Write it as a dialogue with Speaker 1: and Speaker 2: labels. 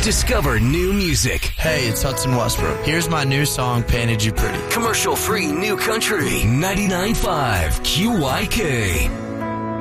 Speaker 1: Discover new music.
Speaker 2: Hey, it's Hudson Westbrook. Here's my new song, Painted You Pretty.
Speaker 1: Commercial-free new country. 99.5 QYK.